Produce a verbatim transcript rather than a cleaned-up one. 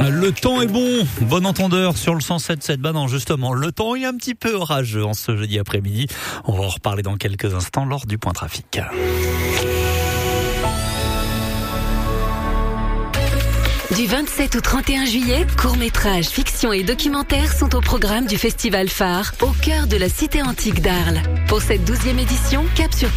Le temps est bon, bon entendeur sur le cent sept virgule sept. Bah non, justement, le temps est un petit peu orageux en ce jeudi après-midi. On va en reparler dans quelques instants lors du point trafic. Du vingt-sept au trente et un juillet, courts-métrages, fictions et documentaires sont au programme du Festival Phare, au cœur de la cité antique d'Arles. Pour cette douzième édition, cap sur